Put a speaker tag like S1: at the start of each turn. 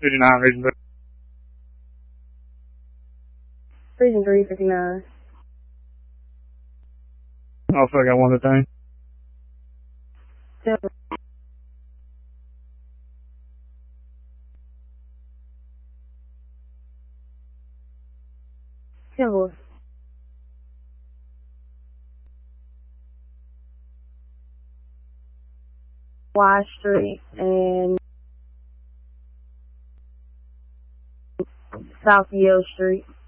S1: 59, Region 3.
S2: Region 359.
S1: Also, I got one detained.
S2: Silver. Silver. Y Street and South Yale Street.